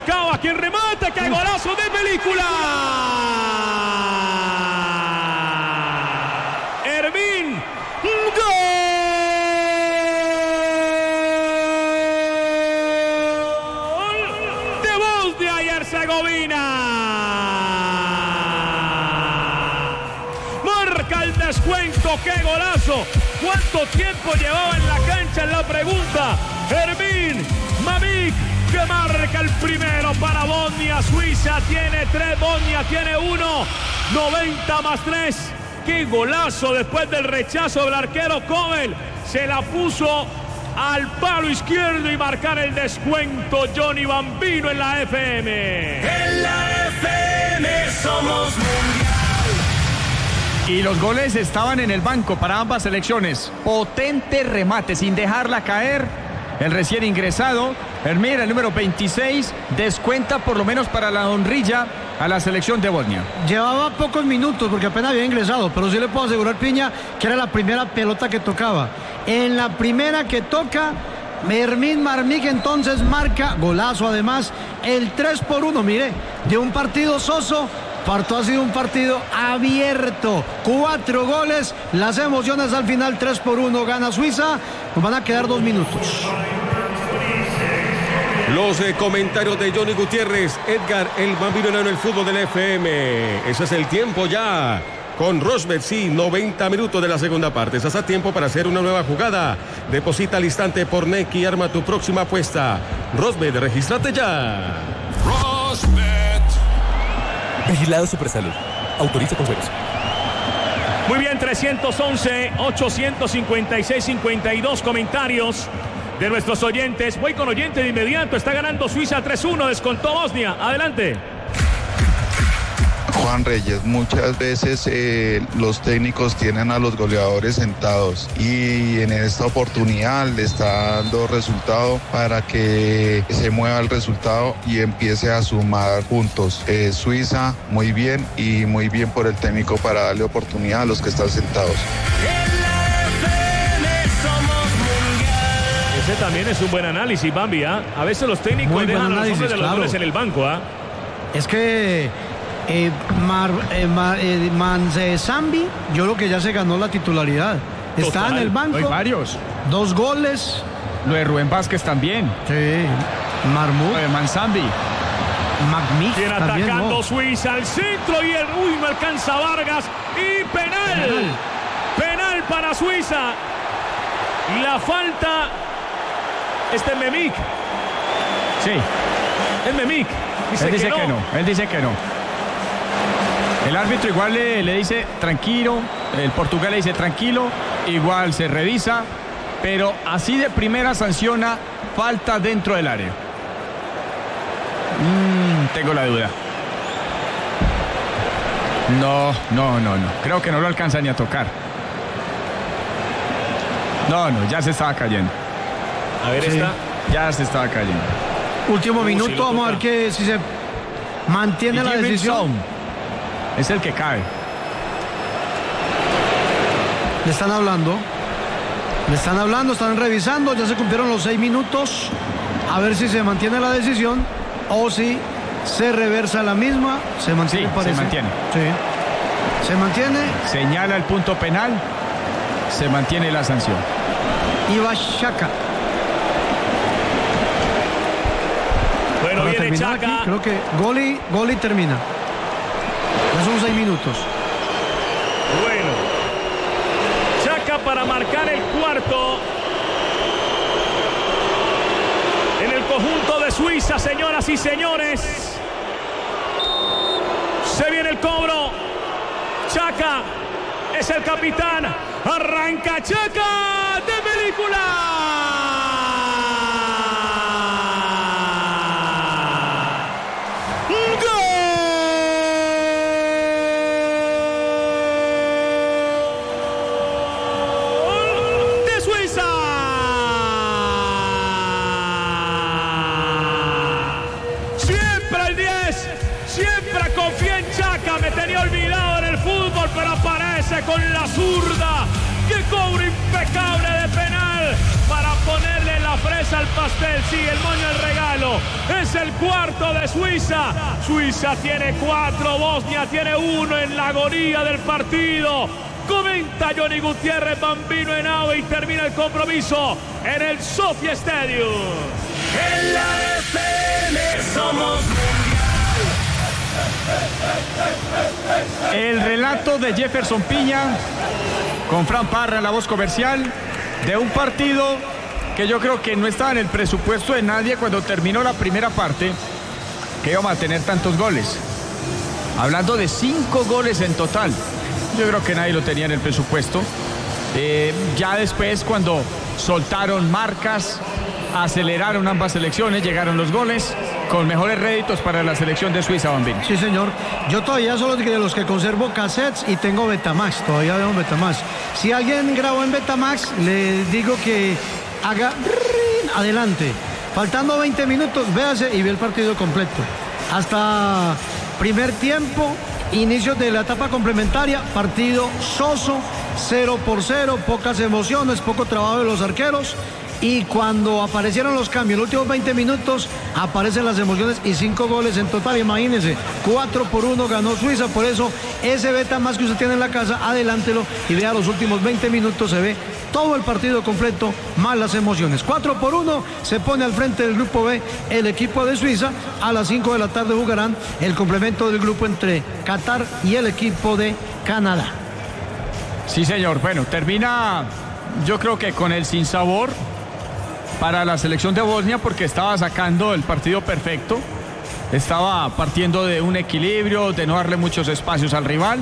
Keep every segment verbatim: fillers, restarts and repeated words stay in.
Cava quien remata, que golazo de película. Hermín, gol de Bosnia y Herzegovina. Marca el descuento, qué golazo. ¿Cuánto tiempo llevaba en la cancha? En la pregunta, Hermín Mamik, que marca el primero para Bosnia. Suiza tiene tres, Bosnia tiene uno. noventa más tres. Qué golazo después del rechazo del arquero Kobel. Se la puso al palo izquierdo y marcar el descuento Johnny Bambino en la F M. En la F M somos mundial. Y los goles estaban en el banco para ambas selecciones. Potente remate sin dejarla caer. El recién ingresado, Hermín, el número veintiséis, descuenta por lo menos para la honrilla a la selección de Bosnia. Llevaba pocos minutos porque apenas había ingresado, pero sí le puedo asegurar, Piña, que era la primera pelota que tocaba. En la primera que toca, Hermín Mamik entonces marca, golazo además, el tres por uno, mire, de un partido soso. Parto ha sido un partido abierto, cuatro goles, las emociones al final, tres por uno, gana Suiza, nos van a quedar dos minutos. Los eh, comentarios de Johnny Gutiérrez, Edgar, el Bambino en el fútbol del F M. Ese es el tiempo ya. Con Rosberg, sí, noventa minutos de la segunda parte. Estás a tiempo para hacer una nueva jugada. Deposita al instante por Nequi y arma tu próxima apuesta. Rosberg, regístrate ya. Rosberg. Vigilado Supersalud. Autoriza con juegos. Muy bien, trescientos once, ochocientos cincuenta y seis, cincuenta y dos comentarios de nuestros oyentes. Voy con oyente de inmediato. Está ganando Suiza tres uno. Descontó Bosnia. Adelante. Juan Reyes, muchas veces eh, los técnicos tienen a los goleadores sentados y en esta oportunidad le está dando resultado para que se mueva el resultado y empiece a sumar puntos. Eh, Suiza, muy bien, y muy bien por el técnico para darle oportunidad a los que están sentados. Ese también es un buen análisis, Bambi. ¿eh? A veces los técnicos Muy dejan buen a los análisis, hombres de los claro. goles en el banco. ¿eh? Es que eh, Mar, eh, Mar, eh, Manzambi, yo creo que ya se ganó la titularidad. Está Total. en el banco. Hay varios. Dos goles. Lo de Rubén Vázquez también. Sí. Marmut. Lo de Manzambi. Mamik. Viene también, atacando ¿no? Suiza al centro y el uy, no alcanza Vargas y penal. Penal. Penal para Suiza. Y la falta este Mamik. Sí. Es Mamik. Dice, Él dice que, que no. no. Él dice que no. El árbitro igual le, le dice tranquilo. El portugués le dice tranquilo. Igual se revisa. Pero así de primera sanciona falta dentro del área. Mm, tengo la duda. No, no, no, no. Creo que no lo alcanza ni a tocar. No, no, ya se estaba cayendo. A ver, Sí. esta. Ya se estaba cayendo. Último Uh, minuto, sí lo vamos a ver toca. que si se mantiene Y la Jim decisión. Ritson es el que cae. Le están hablando. Le están hablando, están revisando. Ya se cumplieron los seis minutos. A ver si se mantiene la decisión o si se reversa la misma. Se mantiene, Sí, parece. se mantiene. Sí. Se mantiene. Señala el punto penal. Se mantiene la sanción. Ivashaka. Bueno, Para viene terminar Chaka. aquí, creo que Goli, Goli termina. Ya son seis minutos. Bueno. Chaka para marcar el cuarto. En el conjunto de Suiza, señoras y señores. Se viene el cobro. Chaka es el capitán. Arranca Chaka de película. Con la zurda, que cobro impecable de penal para ponerle la fresa al pastel, sí, el moño al regalo. Es el cuarto de Suiza. Suiza tiene cuatro, Bosnia tiene uno en la agonía del partido. Comenta Johnny Gutiérrez, Bambino Henao, y termina el compromiso en el Sofia Stadium. En la F M somos mundial. El relato de Jefferson Piña con Fran Parra en la voz comercial de un partido que yo creo que no estaba en el presupuesto de nadie cuando terminó la primera parte, que íbamos a tener tantos goles. Hablando de cinco goles en total. Yo creo que nadie lo tenía en el presupuesto. Eh, ya después, cuando soltaron marcas, aceleraron ambas selecciones, llegaron los goles con mejores réditos para la selección de Suiza, Bambino. Sí, señor. Yo todavía soy de los que conservo cassettes y tengo Betamax. Todavía veo Betamax. Si alguien grabó en Betamax, le digo que haga adelante. Faltando veinte minutos, véase y ve el partido completo. Hasta primer tiempo, inicio de la etapa complementaria, partido soso, cero por cero, pocas emociones, poco trabajo de los arqueros. Y cuando aparecieron los cambios, los últimos veinte minutos, aparecen las emociones y cinco goles en total. Imagínense, cuatro por uno ganó Suiza. Por eso, ese Betamax que usted tiene en la casa, adelántelo y vea los últimos veinte minutos. Se ve todo el partido completo, más las emociones. cuatro por uno, se pone al frente del grupo B el equipo de Suiza. A las cinco de la tarde jugarán el complemento del grupo entre Qatar y el equipo de Canadá. Sí, señor. Bueno, termina, yo creo que con el sinsabor para la selección de Bosnia, porque estaba sacando el partido perfecto, estaba partiendo de un equilibrio, de no darle muchos espacios al rival,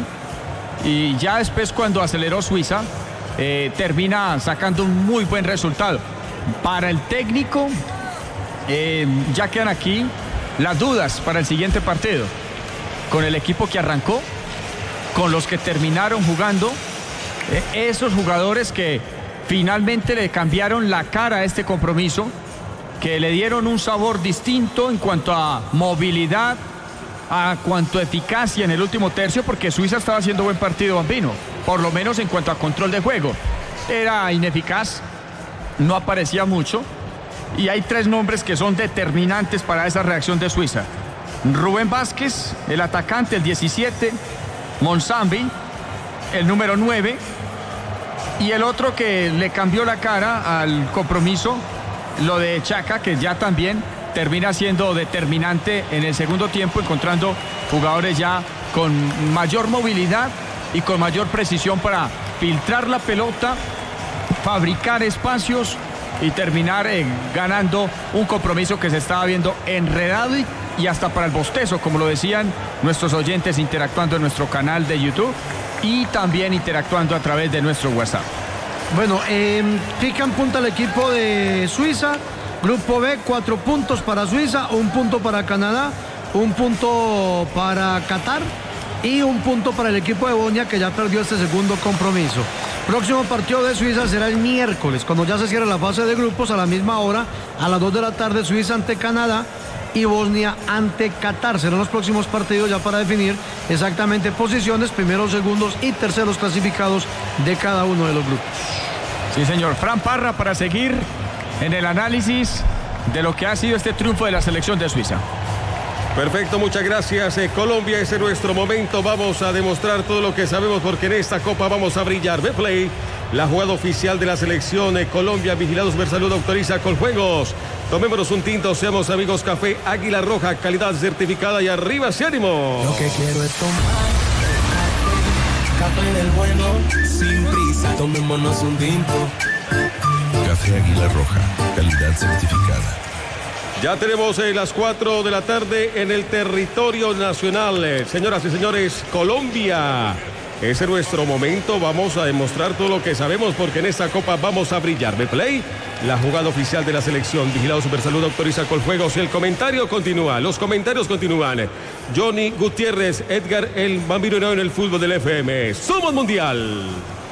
y ya después, cuando aceleró Suiza, eh, termina sacando un muy buen resultado. Para el técnico, eh, ya quedan aquí las dudas para el siguiente partido, con el equipo que arrancó, con los que terminaron jugando, eh, esos jugadores que finalmente le cambiaron la cara a este compromiso, que le dieron un sabor distinto en cuanto a movilidad, a cuanto a eficacia en el último tercio, porque Suiza estaba haciendo buen partido, Bambino, por lo menos en cuanto a control de juego. Era ineficaz, no aparecía mucho, y hay tres nombres que son determinantes para esa reacción de Suiza. Rubén Vázquez, el atacante, el diecisiete, Monsambi, el número nueve, y el otro que le cambió la cara al compromiso, lo de Chaka, que ya también termina siendo determinante en el segundo tiempo, encontrando jugadores ya con mayor movilidad y con mayor precisión para filtrar la pelota, fabricar espacios y terminar eh, ganando un compromiso que se estaba viendo enredado y, y hasta para el bostezo, como lo decían nuestros oyentes interactuando en nuestro canal de YouTube y también interactuando a través de nuestro WhatsApp. Bueno, eh, pica en punta el equipo de Suiza. Grupo B, cuatro puntos para Suiza, un punto para Canadá, un punto para Qatar y un punto para el equipo de Bosnia, que ya perdió este segundo compromiso. Próximo partido de Suiza será el miércoles, cuando ya se cierra la fase de grupos, a la misma hora, a las dos de la tarde, Suiza ante Canadá y Bosnia ante Qatar. Serán los próximos partidos ya para definir exactamente posiciones, primeros, segundos y terceros clasificados de cada uno de los grupos. Sí, señor. Fran Parra para seguir en el análisis de lo que ha sido este triunfo de la selección de Suiza. Perfecto, muchas gracias. Eh, Colombia, ese es nuestro momento. Vamos a demostrar todo lo que sabemos, porque en esta copa vamos a brillar. Betplay, la jugada oficial de la selección de Colombia. Vigilados Supersalud, autoriza Coljuegos. Tomémonos un tinto, seamos amigos. Café Águila Roja, calidad certificada, y arriba ese ánimo. Lo que quiero es tomar café del bueno, sin prisa. Tomémonos un tinto. Café Águila Roja, calidad certificada. Ya tenemos eh, las cuatro de la tarde en el territorio nacional. Eh, señoras y señores, Colombia. Ese es nuestro momento. Vamos a demostrar todo lo que sabemos, porque en esta copa vamos a brillar. Betplay, la jugada oficial de la selección. Vigilado Supersalud, autoriza Coljuegos. Y el comentario continúa. Los comentarios continúan. Johnny Gutiérrez, Edgar el Bambino Henao en el fútbol del F M. ¡Somos mundial!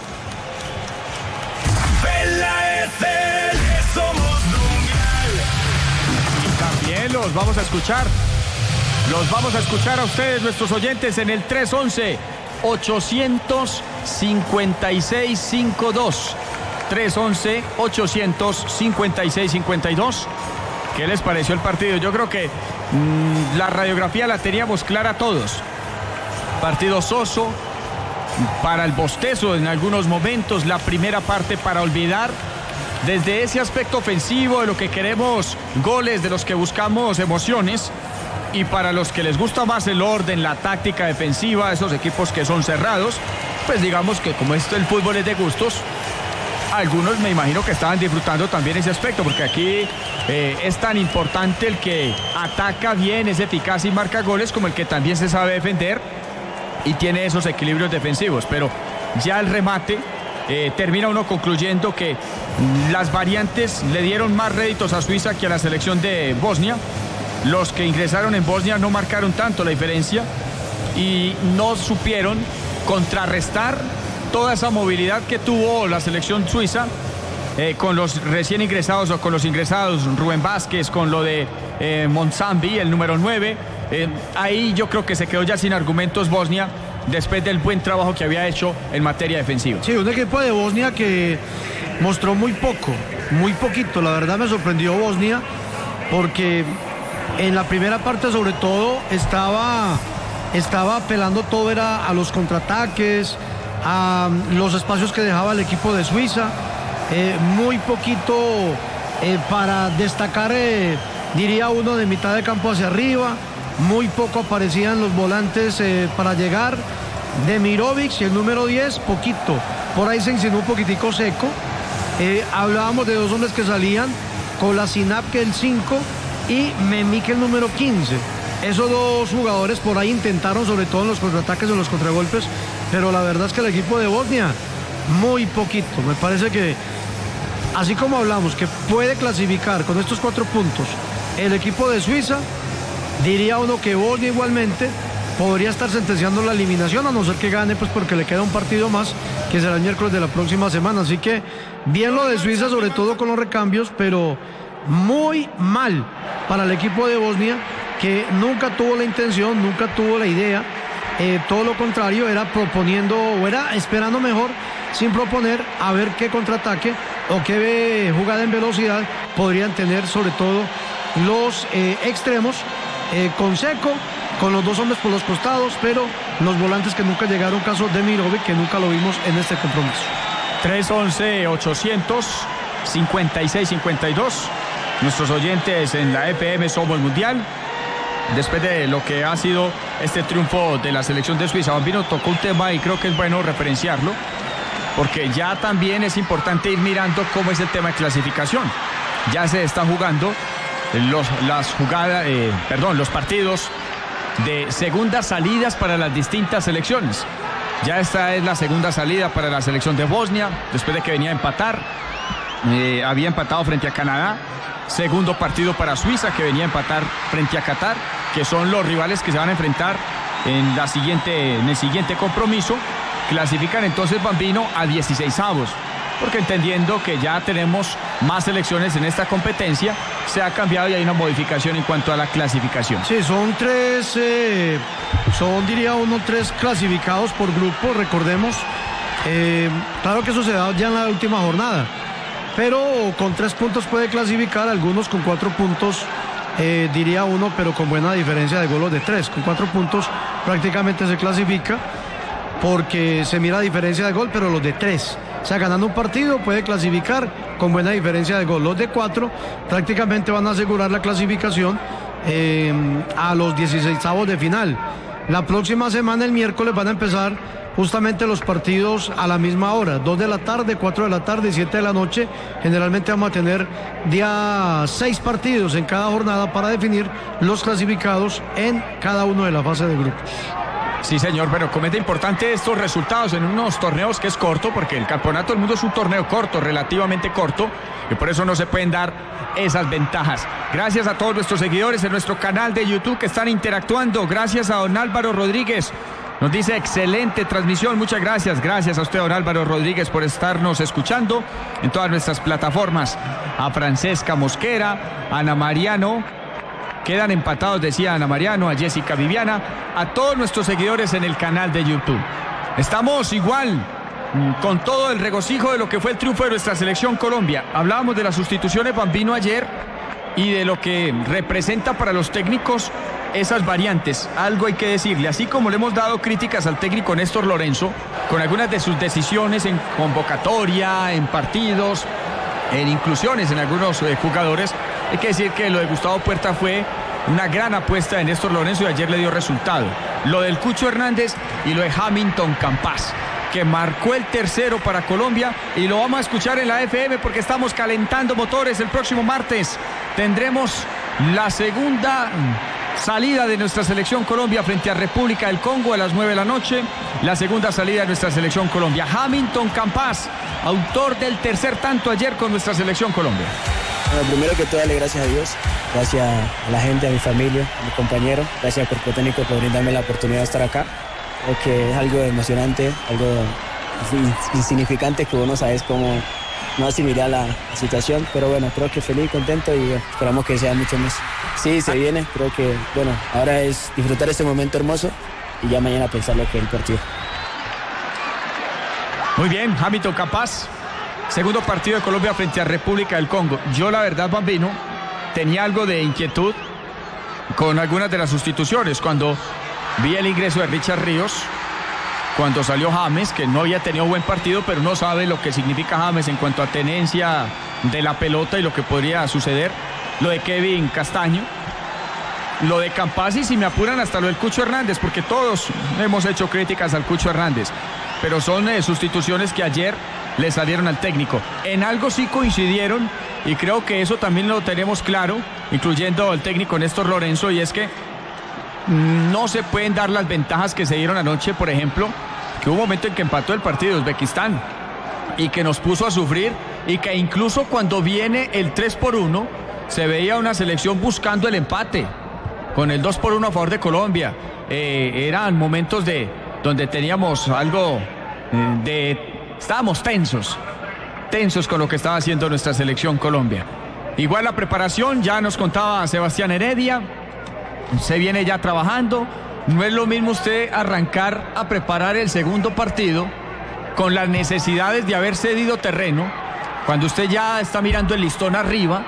También los vamos a escuchar. Los vamos a escuchar a ustedes, nuestros oyentes, en el tres once, ochocientos cincuenta y seis cincuenta y dos. tres once, ochocientos cincuenta y seis, cincuenta y dos. ¿Qué les pareció el partido? Yo creo que mmm, la radiografía la teníamos clara todos. Partido soso, para el bostezo en algunos momentos, la primera parte para olvidar. Desde ese aspecto ofensivo, de lo que queremos goles, de los que buscamos emociones, y para los que les gusta más el orden, la táctica defensiva, esos equipos que son cerrados, pues digamos que como esto el fútbol es de gustos, algunos me imagino que estaban disfrutando también ese aspecto, porque aquí eh, es tan importante el que ataca bien, es eficaz y marca goles, como el que también se sabe defender y tiene esos equilibrios defensivos. Pero ya el remate eh, termina uno concluyendo que las variantes le dieron más réditos a Suiza que a la selección de Bosnia. Los que ingresaron en Bosnia no marcaron tanto la diferencia y no supieron contrarrestar toda esa movilidad que tuvo la selección suiza eh, con los recién ingresados o con los ingresados, Rubén Vázquez, con lo de eh, Monsambi, el número nueve. Eh, ahí yo creo que se quedó ya sin argumentos Bosnia después del buen trabajo que había hecho en materia defensiva. Sí, un equipo de Bosnia que mostró muy poco, muy poquito. La verdad me sorprendió Bosnia porque en la primera parte sobre todo estaba, estaba apelando todo era a los contraataques, a los espacios que dejaba el equipo de Suiza, eh, muy poquito eh, para destacar, eh, diría uno, de mitad de campo hacia arriba, muy poco aparecían los volantes eh, para llegar. Demirovic y el número diez, poquito, por ahí se insinuó un poquitico Seco. Eh, hablábamos de dos hombres que salían, Kolasinac, que el cinco, y Memik, el número quince. Esos dos jugadores por ahí intentaron, sobre todo en los contraataques o en los contragolpes, pero la verdad es que el equipo de Bosnia, muy poquito. Me parece que, así como hablamos, que puede clasificar con estos cuatro puntos el equipo de Suiza, diría uno que Bosnia igualmente podría estar sentenciando la eliminación, a no ser que gane, pues porque le queda un partido más, que será el miércoles de la próxima semana. Así que bien lo de Suiza, sobre todo con los recambios, pero muy mal para el equipo de Bosnia, que nunca tuvo la intención, nunca tuvo la idea, eh, todo lo contrario, era proponiendo, o era esperando mejor, sin proponer, a ver qué contraataque o qué jugada en velocidad podrían tener, sobre todo los eh, extremos, eh, con Seco, con los dos hombres por los costados, pero los volantes que nunca llegaron, caso de Mirovic, que nunca lo vimos en este compromiso. tres once, ochocientos cincuenta y seis, cincuenta y dos. Nuestros oyentes en la F M Somos Mundial. Después de lo que ha sido este triunfo de la selección de Suiza, Bambino tocó un tema y creo que es bueno referenciarlo, porque ya también es importante ir mirando cómo es el tema de clasificación. Ya se está jugando los, las jugadas, eh, perdón, los partidos de segundas salidas para las distintas selecciones. Ya esta es la segunda salida para la selección de Bosnia, después de que venía a empatar, eh, había empatado frente a Canadá. Segundo partido para Suiza, que venía a empatar frente a Qatar, que son los rivales que se van a enfrentar en, la siguiente, en el siguiente compromiso. Clasifican entonces, Bambino, a dieciseisavos, porque entendiendo que ya tenemos más selecciones en esta competencia, se ha cambiado y hay una modificación en cuanto a la clasificación. Sí, son tres, eh, son diría uno, tres clasificados por grupo, recordemos. Eh, claro que eso se da ya en la última jornada, pero con tres puntos puede clasificar, algunos con cuatro puntos, eh, diría uno, pero con buena diferencia de goles de tres. Con cuatro puntos prácticamente se clasifica, porque se mira diferencia de gol, pero los de tres. O sea, ganando un partido puede clasificar con buena diferencia de gol. Los de cuatro prácticamente van a asegurar la clasificación eh, a los dieciseisavos de final. La próxima semana, el miércoles, van a empezar justamente los partidos a la misma hora, dos de la tarde, cuatro de la tarde y siete de la noche. Generalmente vamos a tener día seis partidos en cada jornada para definir los clasificados en cada uno de la fase de grupos. Sí, señor, pero comenta importante estos resultados en unos torneos que es corto, porque el Campeonato del Mundo es un torneo corto, relativamente corto, y por eso no se pueden dar esas ventajas. Gracias a todos nuestros seguidores en nuestro canal de YouTube que están interactuando. Gracias a don Álvaro Rodríguez. Nos dice excelente transmisión, muchas gracias. Gracias a usted, don Álvaro Rodríguez, por estarnos escuchando en todas nuestras plataformas. A Francesca Mosquera, a Ana Mariano, quedan empatados, decía Ana Mariano, a Jessica Viviana, a todos nuestros seguidores en el canal de YouTube. Estamos igual con todo el regocijo de lo que fue el triunfo de nuestra selección Colombia. Hablábamos de las sustituciones Bambino ayer y de lo que representa para los técnicos esas variantes. Algo hay que decirle, así como le hemos dado críticas al técnico Néstor Lorenzo con algunas de sus decisiones en convocatoria, en partidos, en inclusiones en algunos eh, jugadores, hay que decir que lo de Gustavo Puerta fue una gran apuesta de Néstor Lorenzo y ayer le dio resultado. Lo del Cucho Hernández y lo de Hamilton Campas, que marcó el tercero para Colombia, y lo vamos a escuchar en la F M porque estamos calentando motores. El próximo martes tendremos la segunda salida de nuestra selección Colombia frente a República del Congo a las nueve de la noche. La segunda salida de nuestra selección Colombia. Hamilton Campas, autor del tercer tanto ayer con nuestra selección Colombia. Bueno, primero que todo, darle gracias a Dios, gracias a la gente, a mi familia, a mis compañeros, gracias al cuerpo técnico por brindarme la oportunidad de estar acá. Creo que es algo emocionante, algo insignificante que uno sabes cómo no asimilar la, la situación, pero bueno, creo que feliz, contento y bueno, esperamos que sea mucho más. Sí, se viene, creo que bueno, ahora es disfrutar este momento hermoso y ya mañana pensar lo que es el partido. Muy bien, Hamilton Campas, segundo partido de Colombia frente a República del Congo. Yo la verdad, Bambino, tenía algo de inquietud con algunas de las sustituciones. Cuando vi el ingreso de Richard Ríos, cuando salió James, que no había tenido buen partido, pero no sabe lo que significa James en cuanto a tenencia de la pelota y lo que podría suceder. Lo de Kevin Castaño, lo de Campas y, si me apuran, hasta lo del Cucho Hernández, porque todos hemos hecho críticas al Cucho Hernández, pero son eh, sustituciones que ayer le salieron al técnico. En algo sí coincidieron y creo que eso también lo tenemos claro, incluyendo el técnico Néstor Lorenzo, y es que no se pueden dar las ventajas que se dieron anoche. Por ejemplo, que hubo un momento en que empató el partido Uzbekistán y que nos puso a sufrir, y que incluso cuando viene el tres por uno se veía una selección buscando el empate con el dos por uno a favor de Colombia. Eh, eran momentos de donde teníamos algo eh, de... estábamos tensos, tensos con lo que estaba haciendo nuestra selección Colombia. Igual la preparación, ya nos contaba Sebastián Heredia, se viene ya trabajando. No es lo mismo usted arrancar a preparar el segundo partido con las necesidades de haber cedido terreno, cuando usted ya está mirando el listón arriba,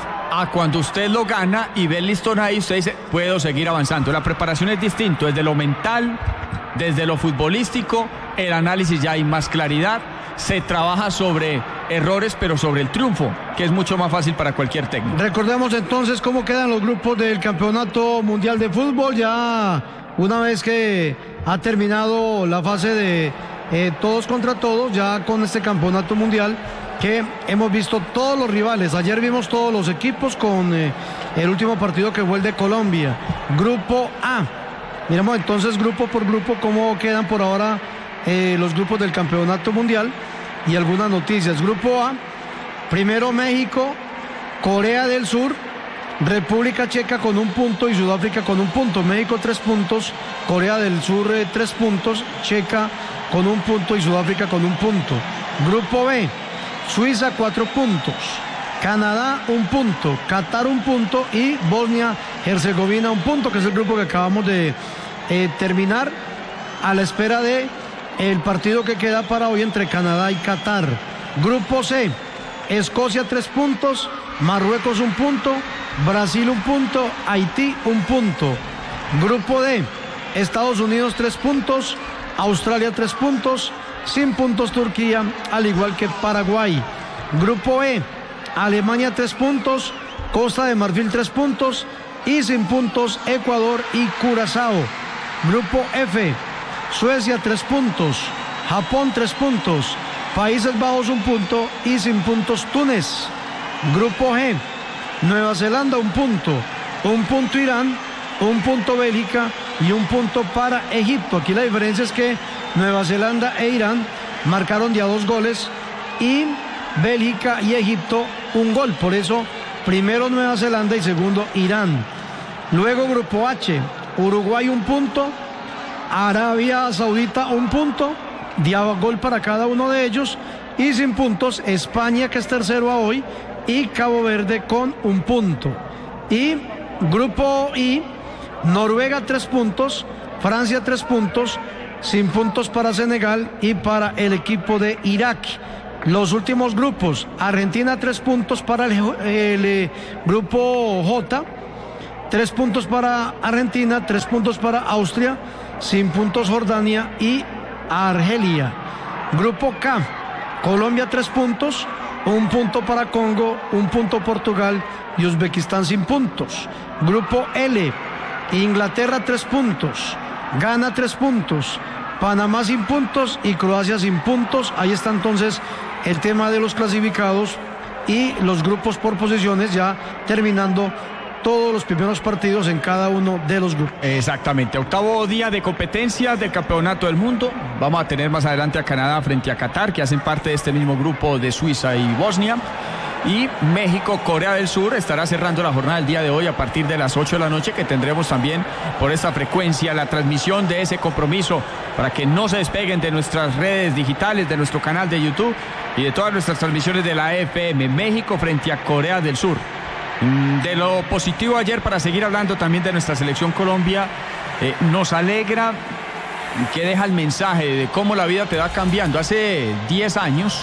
a cuando usted lo gana y ve el listón ahí, usted dice, puedo seguir avanzando. La preparación es distinto, desde lo mental, desde lo futbolístico, el análisis ya hay más claridad, se trabaja sobre errores, pero sobre el triunfo, que es mucho más fácil para cualquier técnico. Recordemos entonces cómo quedan los grupos del Campeonato Mundial de Fútbol, ya una vez que ha terminado la fase de eh, todos contra todos, ya con este Campeonato Mundial, que hemos visto todos los rivales. Ayer vimos todos los equipos con eh, el último partido que fue el de Colombia. Grupo A. Miremos entonces grupo por grupo cómo quedan por ahora eh, los grupos del Campeonato Mundial y algunas noticias. Grupo A, primero México, Corea del Sur, República Checa con un punto y Sudáfrica con un punto. México tres puntos, Corea del Sur eh, tres puntos, Checa con un punto y Sudáfrica con un punto. Grupo B, Suiza cuatro puntos, Canadá un punto, Qatar un punto y Bosnia-Herzegovina un punto, que es el grupo que acabamos de eh, terminar, a la espera de el partido que queda para hoy entre Canadá y Qatar. Grupo C, Escocia tres puntos, Marruecos un punto, Brasil un punto, Haití un punto. Grupo D, Estados Unidos tres puntos, Australia tres puntos, sin puntos Turquía, al igual que Paraguay. Grupo E, Alemania tres puntos, Costa de Marfil tres puntos y sin puntos Ecuador y Curazao. Grupo F, Suecia tres puntos, Japón tres puntos, Países Bajos un punto y sin puntos Túnez. Grupo G, Nueva Zelanda un punto, un punto Irán, un punto Bélgica y un punto para Egipto. Aquí la diferencia es que Nueva Zelanda e Irán marcaron ya dos goles y Bélgica y Egipto un gol. Por eso primero Nueva Zelanda y segundo Irán. Luego grupo H, Uruguay un punto, Arabia Saudita un punto, diaba gol para cada uno de ellos, y sin puntos España, que es tercero a hoy, y Cabo Verde con un punto. Y grupo I, Noruega tres puntos, Francia tres puntos, sin puntos para Senegal y para el equipo de Irak. Los últimos grupos: Argentina tres puntos para el, el, el grupo J, tres puntos para Argentina, tres puntos para Austria, sin puntos Jordania y Argelia. Grupo K: Colombia tres puntos, un punto para Congo, un punto Portugal y Uzbekistán sin puntos. Grupo L: Inglaterra tres puntos, Ghana tres puntos, Panamá sin puntos y Croacia sin puntos. Ahí está entonces el tema de los clasificados y los grupos por posiciones, ya terminando todos los primeros partidos en cada uno de los grupos. Exactamente, octavo día de competencia del Campeonato del Mundo. Vamos a tener más adelante a Canadá frente a Qatar, que hacen parte de este mismo grupo de Suiza y Bosnia. Y México, Corea del Sur estará cerrando la jornada del día de hoy a partir de las ocho de la noche, que tendremos también por esta frecuencia la transmisión de ese compromiso, para que no se despeguen de nuestras redes digitales, de nuestro canal de YouTube y de todas nuestras transmisiones de la F M. México frente a Corea del Sur. De lo positivo ayer, para seguir hablando también de nuestra selección Colombia, eh, nos alegra que deja el mensaje de cómo la vida te va cambiando. Hace diez años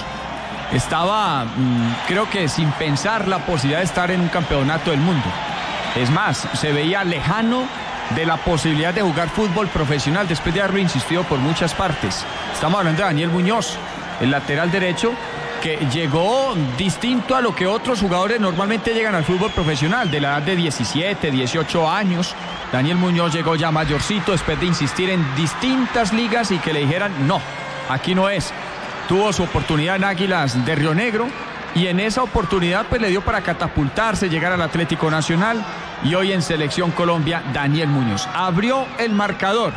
estaba, mmm, creo que sin pensar la posibilidad de estar en un campeonato del mundo. Es más, se veía lejano de la posibilidad de jugar fútbol profesional, después de haberlo insistido por muchas partes. Estamos hablando de Daniel Muñoz, el lateral derecho, que llegó distinto a lo que otros jugadores normalmente llegan al fútbol profesional, de la edad de diecisiete, dieciocho años. Daniel Muñoz llegó ya mayorcito, después de insistir en distintas ligas y que le dijeran no, aquí no es. Tuvo su oportunidad en Águilas de Río Negro y en esa oportunidad pues le dio para catapultarse, llegar al Atlético Nacional, y hoy en Selección Colombia Daniel Muñoz abrió el marcador.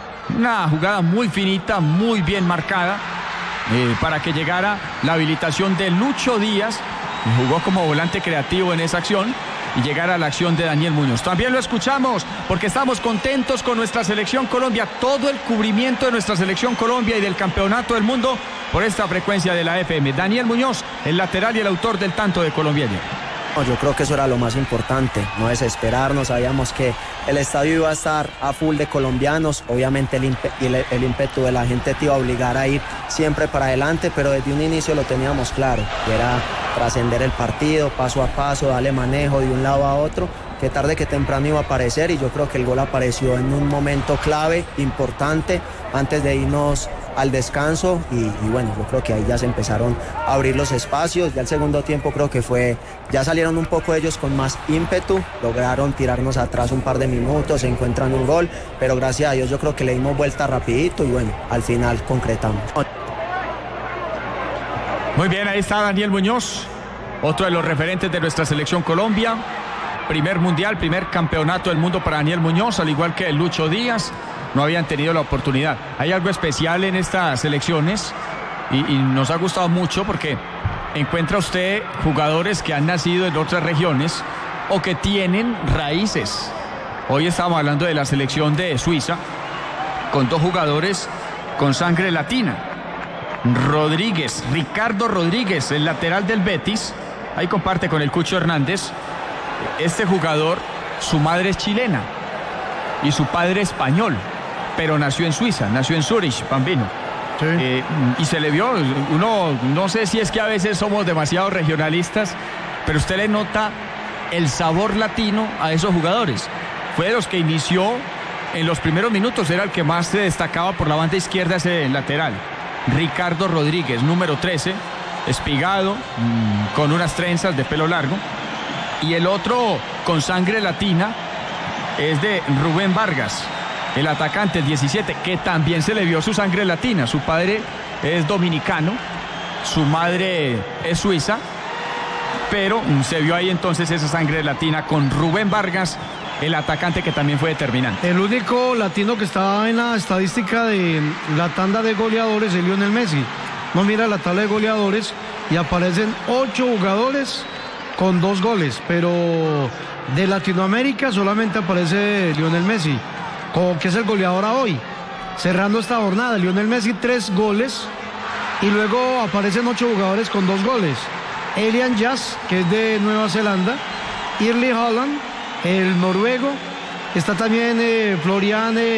Una jugada muy finita, muy bien marcada, eh, para que llegara la habilitación de Lucho Díaz, jugó como volante creativo en esa acción, y llegar a la acción de Daniel Muñoz. También lo escuchamos porque estamos contentos con nuestra Selección Colombia, todo el cubrimiento de nuestra Selección Colombia y del Campeonato del Mundo por esta frecuencia de la F M. Daniel Muñoz, el lateral y el autor del tanto de Colombia ayer. Yo creo que eso era lo más importante, no desesperarnos. Sabíamos que el estadio iba a estar a full de colombianos, obviamente el, impe el, el ímpetu de la gente te iba a obligar a ir siempre para adelante, pero desde un inicio lo teníamos claro, que era trascender el partido paso a paso, darle manejo de un lado a otro, que tarde que temprano iba a aparecer, y yo creo que el gol apareció en un momento clave, importante, antes de irnos al descanso, y, y bueno, yo creo que ahí ya se empezaron a abrir los espacios. Ya el segundo tiempo creo que fue, ya salieron un poco ellos con más ímpetu, lograron tirarnos atrás un par de minutos, se encuentran un gol, pero gracias a Dios yo creo que le dimos vuelta rapidito y bueno, al final concretamos. Muy bien, ahí está Daniel Muñoz, otro de los referentes de nuestra Selección Colombia. Primer mundial, primer campeonato del mundo para Daniel Muñoz, al igual que Lucho Díaz. No habían tenido la oportunidad. Hay algo especial en estas selecciones y, y nos ha gustado mucho porque encuentra usted jugadores que han nacido en otras regiones o que tienen raíces. Hoy estamos hablando de la selección de Suiza con dos jugadores con sangre latina. Rodríguez, Ricardo Rodríguez, el lateral del Betis, ahí comparte con el Cucho Hernández. Este jugador, su madre es chilena y su padre español, pero nació en Suiza, nació en Zurich, Bambino. Sí. Eh, y se le vio, uno, no sé si es que a veces somos demasiado regionalistas, pero usted le nota el sabor latino a esos jugadores. Fue de los que inició en los primeros minutos, era el que más se destacaba por la banda izquierda, ese lateral. Ricardo Rodríguez, número trece, espigado, mmm, con unas trenzas de pelo largo. Y el otro con sangre latina es de Rubén Vargas, el atacante, el diecisiete, que también se le vio su sangre latina. Su padre es dominicano, su madre es suiza, pero se vio ahí entonces esa sangre latina con Rubén Vargas, el atacante que también fue determinante. El único latino que estaba en la estadística de la tanda de goleadores es Lionel Messi. No mira la tabla de goleadores y aparecen ocho jugadores con dos goles, pero de Latinoamérica solamente aparece Lionel Messi, que es el goleador a hoy. Cerrando esta jornada, Lionel Messi tres goles y luego aparecen ocho jugadores con dos goles. Elian Jazz, que es de Nueva Zelanda, Erling Haaland, el noruego, está también eh, Florian eh,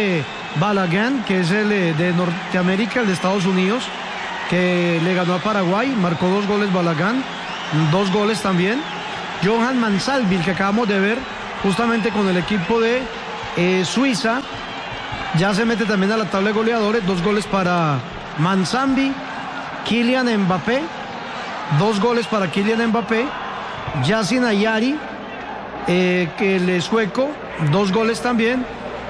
Balaguer, que es el eh, de Norteamérica, el de Estados Unidos, que le ganó a Paraguay, marcó dos goles Balaguer, dos goles también. Johan Mansalvi, que acabamos de ver justamente con el equipo de eh, Suiza, ya se mete también a la tabla de goleadores, dos goles para Mansalvi. Kylian Mbappé, dos goles para Kylian Mbappé. Yasin Ayari, eh, que el sueco, dos goles también.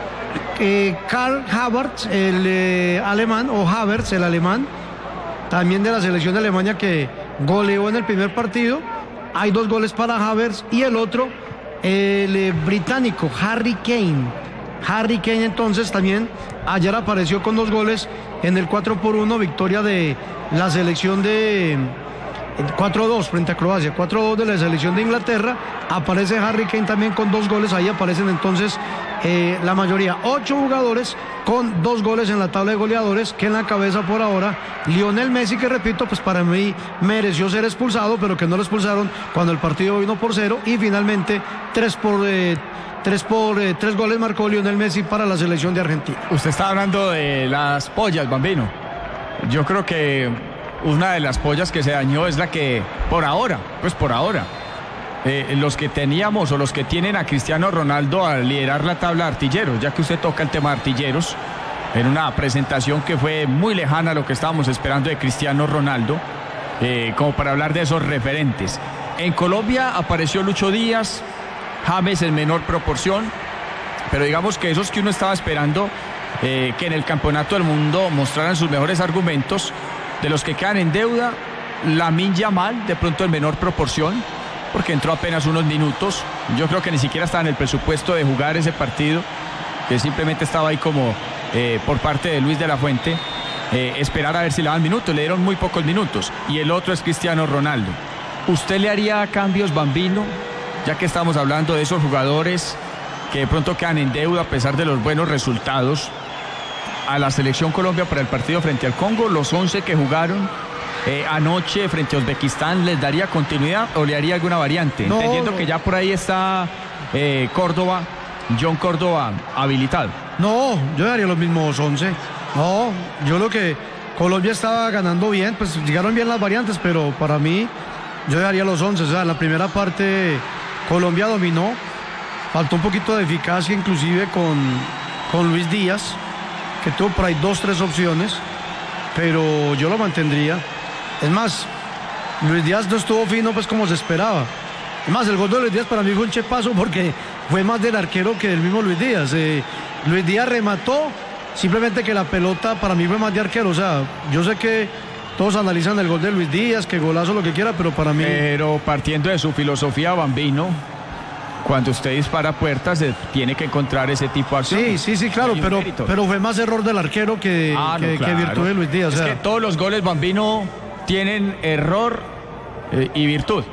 Eh, Karl Havertz, el eh, alemán, o Havertz, el alemán, también de la selección de Alemania, que goleó en el primer partido. Hay dos goles para Havertz y el otro, el eh, británico, Harry Kane. Harry Kane entonces también ayer apareció con dos goles en el cuatro por uno, victoria de la selección de cuatro dos frente a Croacia, cuatro dos de la selección de Inglaterra. Aparece Harry Kane también con dos goles, ahí aparecen entonces eh, la mayoría, ocho jugadores con dos goles en la tabla de goleadores, que en la cabeza por ahora Lionel Messi, que repito, pues para mí mereció ser expulsado, pero que no lo expulsaron cuando el partido vino por cero, y finalmente tres por... Eh, Tres por eh, tres goles marcó Lionel Messi para la selección de Argentina. Usted está hablando de las pollas, Bambino. Yo creo que una de las pollas que se dañó es la que, por ahora, pues por ahora, eh, los que teníamos o los que tienen a Cristiano Ronaldo a liderar la tabla de artilleros, ya que usted toca el tema de artilleros, en una presentación que fue muy lejana a lo que estábamos esperando de Cristiano Ronaldo, eh, como para hablar de esos referentes. En Colombia apareció Lucho Díaz, James en menor proporción, pero digamos que esos que uno estaba esperando eh, que en el Campeonato del Mundo mostraran sus mejores argumentos, de los que quedan en deuda, Lamine Yamal, de pronto en menor proporción, porque entró apenas unos minutos. Yo creo que ni siquiera estaba en el presupuesto de jugar ese partido, que simplemente estaba ahí como eh, por parte de Luis de la Fuente, eh, esperar a ver si le daban minutos. Le dieron muy pocos minutos. Y el otro es Cristiano Ronaldo. ¿Usted le haría cambios, Bambino, ya que estamos hablando de esos jugadores que de pronto quedan en deuda a pesar de los buenos resultados, a la selección Colombia para el partido frente al Congo? Los once que jugaron eh, anoche frente a Uzbekistán, ¿les daría continuidad o le haría alguna variante? No, entendiendo no. que ya por ahí está eh, Córdoba, John Córdoba, habilitado. No, yo daría los mismos once. No, yo lo que Colombia estaba ganando bien, pues llegaron bien las variantes, pero para mí yo daría los once. O sea, en la primera parte Colombia dominó, faltó un poquito de eficacia inclusive con, con Luis Díaz, que tuvo por ahí dos, tres opciones, pero yo lo mantendría. Es más, Luis Díaz no estuvo fino pues como se esperaba. Es más, el gol de Luis Díaz para mí fue un chepazo porque fue más del arquero que del mismo Luis Díaz. Eh, Luis Díaz remató, simplemente que la pelota para mí fue más de arquero. O sea, yo sé que todos analizan el gol de Luis Díaz, que golazo, lo que quiera, pero para mí... Pero partiendo de su filosofía, Bambino, cuando usted dispara puertas, se tiene que encontrar ese tipo de acción. Sí, sí, sí, claro, pero, pero fue más error del arquero que, ah, que, no, claro. que virtud de Luis Díaz. Es o sea. que todos los goles, Bambino, tienen error eh, y virtud.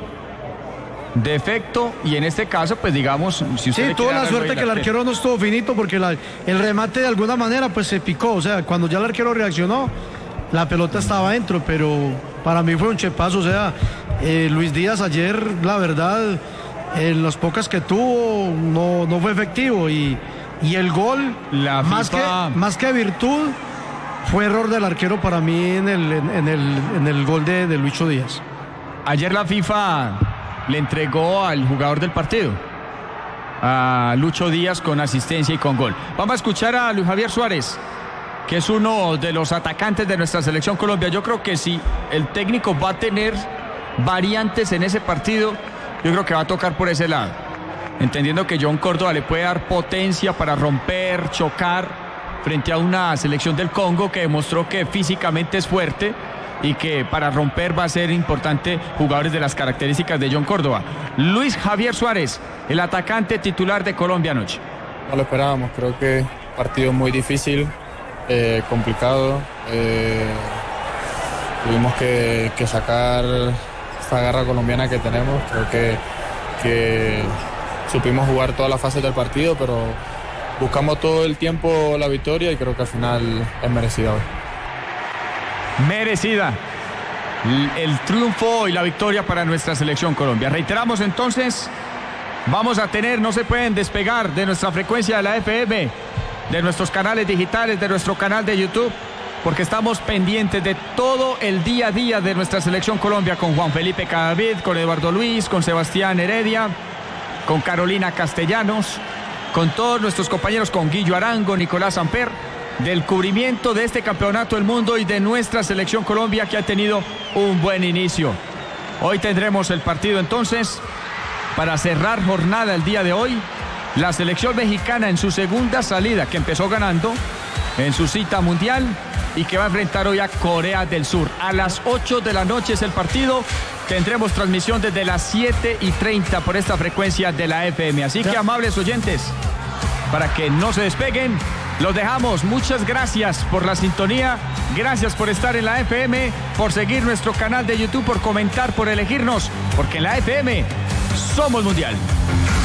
Defecto, y en este caso, pues digamos, si usted sí, tuvo la suerte que el arquero no estuvo finito, porque la, el remate de alguna manera pues se picó. O sea, cuando ya el arquero reaccionó, la pelota estaba dentro, pero para mí fue un chepazo. O sea, eh, Luis Díaz ayer, la verdad, en las pocas que tuvo, no, no fue efectivo. Y, y el gol, la más, FIFA... que, más que virtud, fue error del arquero para mí en el, en, en el, en el gol de, de Lucho Díaz. Ayer la FIFA le entregó al jugador del partido, a Lucho Díaz, con asistencia y con gol. Vamos a escuchar a Luis Javier Suárez, que es uno de los atacantes de nuestra selección Colombia. Yo creo que si el técnico va a tener variantes en ese partido, yo creo que va a tocar por ese lado, entendiendo que John Córdoba le puede dar potencia para romper, chocar frente a una selección del Congo que demostró que físicamente es fuerte y que para romper va a ser importante jugadores de las características de John Córdoba. Luis Javier Suárez, el atacante titular de Colombia anoche. No lo esperábamos, creo que partido muy difícil, eh, complicado. Eh, tuvimos que, que sacar esta garra colombiana que tenemos. Creo que, que supimos jugar todas las fases del partido, pero buscamos todo el tiempo la victoria y creo que al final es merecida hoy. Merecida el triunfo y la victoria para nuestra selección Colombia. Reiteramos entonces, vamos a tener, no se pueden despegar de nuestra frecuencia de la F M, de nuestros canales digitales, de nuestro canal de YouTube, porque estamos pendientes de todo el día a día de nuestra selección Colombia, con Juan Felipe Cadavid, con Eduardo Luis, con Sebastián Heredia, con Carolina Castellanos, con todos nuestros compañeros, con Guillo Arango, Nicolás Samper, del cubrimiento de este campeonato del mundo y de nuestra selección Colombia, que ha tenido un buen inicio. Hoy tendremos el partido entonces para cerrar jornada el día de hoy. La selección mexicana en su segunda salida, que empezó ganando en su cita mundial y que va a enfrentar hoy a Corea del Sur. A las ocho de la noche es el partido. Tendremos transmisión desde las siete y treinta por esta frecuencia de la F M. Así que, amables oyentes, para que no se despeguen, los dejamos. Muchas gracias por la sintonía, gracias por estar en la F M, por seguir nuestro canal de YouTube, por comentar, por elegirnos, porque en la F M somos mundial.